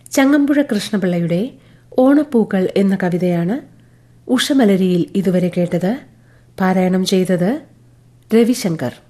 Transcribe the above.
ചങ്ങമ്പുഴ കൃഷ്ണപിള്ളയുടെ ഓണപ്പൂക്കൾ എന്ന കവിതയാണ് ഉഷമലരിയിൽ ഇതുവരെ കേട്ടത്. പാരായണം ചെയ്തത് രവിശങ്കർ.